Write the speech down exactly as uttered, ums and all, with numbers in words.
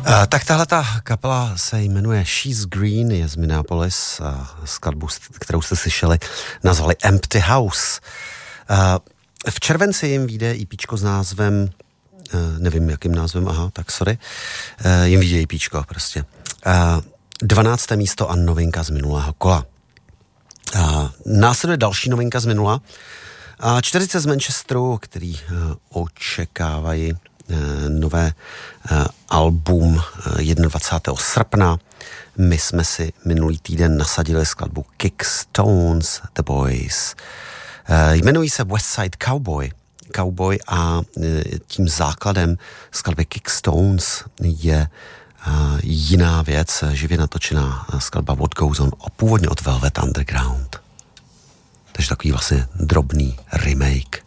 Uh, tak tahle ta kapela se jmenuje She's Green, je z Minneapolis. Uh, skladbu, kterou jste slyšeli, nazvali Empty House. Uh, v červenci jim vyjde EPčko s názvem, uh, nevím jakým názvem, aha, tak sorry, uh, jim vyjde EPčko prostě. Uh, dvanácté místo a novinka z minulého kola. Uh, následuje další novinka z minula. A čtyřicet z Manchesteru, který uh, očekávají nové album dvacátého prvního srpna. My jsme si minulý týden nasadili skladbu Kick Stones The Boys. Jmenují se West Side Cowboy. Cowboy a tím základem skladby Kick Stones je jiná věc, živě natočená skladba What Goes On, původně od Velvet Underground. Takže takový vlastně drobný remake.